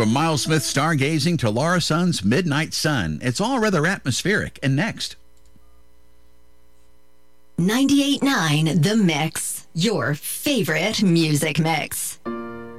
From Miles Smith stargazing to Laura Sun's Midnight Sun, it's all rather atmospheric. And next, 98.9 The Mix, your favorite music mix.